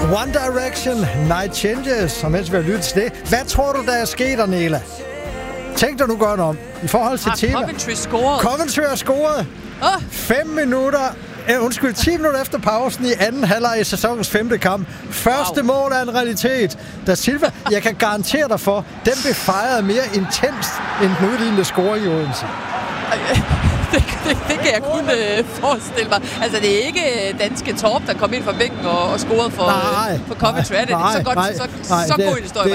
One Direction, Night Changes, og mens vi har lyttet til det. Hvad tror du, der er sket, Arnela? Tænk dig nu godt om, i forhold til tema. Coventry scoret. Coventry har scoret 10 minutter efter pausen i anden halvleg i sæsonens 5. kamp. Første mål er en realitet. Da Silva, jeg kan garantere dig for, den blev fejret mere intenst end den udlignende score i Odense. Det kan jeg kun forestille mig. Altså, det er ikke danske Torp, der kom ind fra bænken og scorede for Coventry. Er det så godt? Så god en historie